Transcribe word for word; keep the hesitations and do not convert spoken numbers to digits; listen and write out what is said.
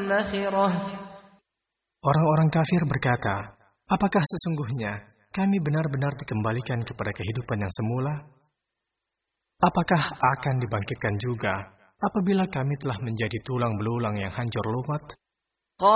نخرة. Orang-orang kafir berkata, apakah sesungguhnya kami benar-benar dikembalikan kepada kehidupan yang semula? Apakah akan dibangkitkan juga apabila kami telah menjadi tulang belulang yang hancur lumat?